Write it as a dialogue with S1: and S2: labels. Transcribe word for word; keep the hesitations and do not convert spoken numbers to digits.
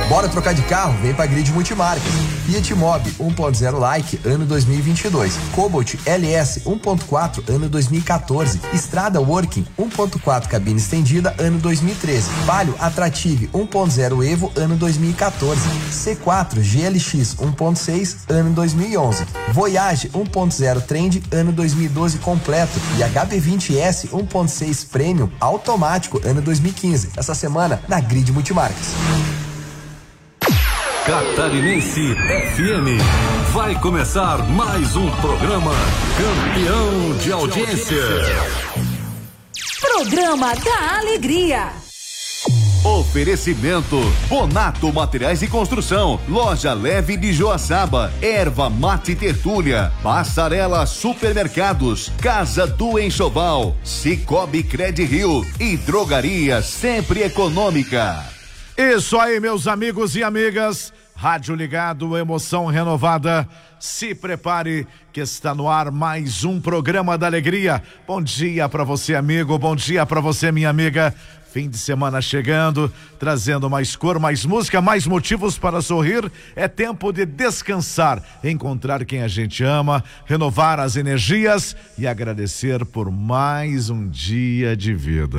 S1: Bora trocar de carro? Vem pra Grid Multimarcas. Fiat Mobi um ponto zero Like, ano dois mil e vinte e dois. Cobalt L S um ponto quatro, ano dois mil e quatorze. Estrada Working um ponto quatro cabine estendida, ano dois mil e treze. Palio Attrative um ponto zero Evo, ano dois mil e quatorze. C quatro G L X um ponto seis, ano dois mil e onze. Voyage um ponto zero Trend, ano dois mil e doze completo. E H B vinte S um ponto seis Premium automático, ano dois mil e quinze. Essa semana na Grid Multimarcas.
S2: Catarinense F M. Vai começar mais um programa campeão de audiência.
S3: Programa da Alegria.
S4: Oferecimento Bonato Materiais de Construção, Loja Leve de Joaçaba, Erva Mate Tertúlia, Passarela Supermercados, Casa do Enxoval, Cicobi Cred Rio e Drogaria Sempre Econômica.
S5: Isso aí, meus amigos e amigas, rádio ligado, emoção renovada, se prepare que está no ar mais um programa da alegria. Bom dia para você, amigo, bom dia para você, minha amiga. Fim de semana chegando, trazendo mais cor, mais música, mais motivos para sorrir. É tempo de descansar, encontrar quem a gente ama, renovar as energias e agradecer por mais um dia de vida.